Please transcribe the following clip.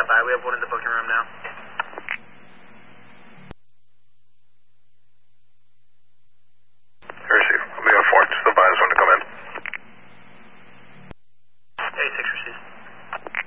by. We have one in the booking room now.